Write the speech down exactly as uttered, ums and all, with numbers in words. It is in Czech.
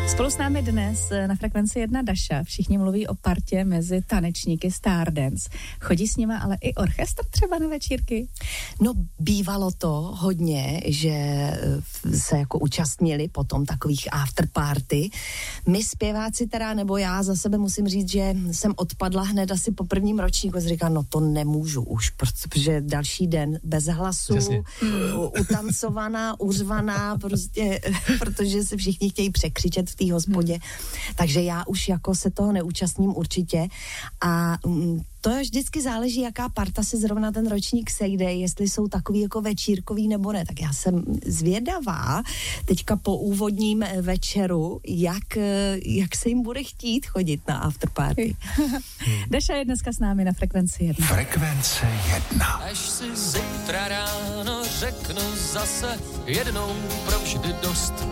Spolu s námi dnes na Frekvenci jedna Daša. Všichni mluví o partě mezi tanečníky Stardance. Chodí s nima ale i orchestr třeba na večírky? No, bývalo to hodně, že se jako účastnili potom takových afterparty. My zpěváci teda, nebo já za sebe musím říct, že jsem odpadla hned asi po prvním ročníku. Jsem říkala, no to nemůžu už, protože další den bez hlasu, u, utancovaná, uřvaná, prostě, protože se všichni chtějí překřičet v té hospodě. Hmm. Takže já už jako se toho neúčastním určitě. A mm, to vždycky záleží, jaká parta se zrovna ten ročník sejde, jestli jsou takový jako večírkový nebo ne. Tak já jsem zvědavá teďka po úvodním večeru, jak, jak se jim bude chtít chodit na afterparty. Daša je dneska s námi na Frekvenci jedna. Frekvence jedna. Až si zítra ráno řeknu zase jednou provždy dost.